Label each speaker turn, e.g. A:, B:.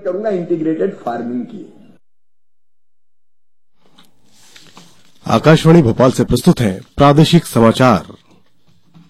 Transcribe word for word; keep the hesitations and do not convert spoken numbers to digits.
A: करूंगा integrated farming की।
B: आकाशवाणी भोपाल से प्रस्तुत है प्रादेशिक समाचार।